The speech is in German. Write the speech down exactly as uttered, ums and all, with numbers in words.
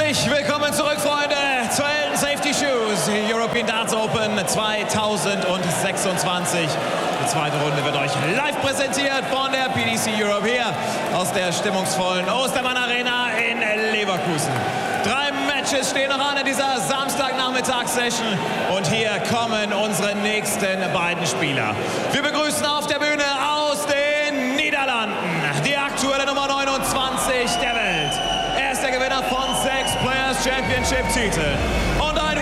Herzlich willkommen zurück, Freunde, zur Elton Safety Shoes European Darts Open zweitausendsechsundzwanzig. Die zweite Runde wird euch live präsentiert von der P D C Europe hier aus der stimmungsvollen Ostermann Arena in Leverkusen. Drei Matches stehen noch an in dieser Samstagnachmittagssession und hier kommen unsere nächsten beiden Spieler. Wir begrüßen auf der Bühne aus den Niederlanden die aktuelle Nummer neunundzwanzig der Welt. Er ist der Gewinner von sechs Players Championship Titeln und ein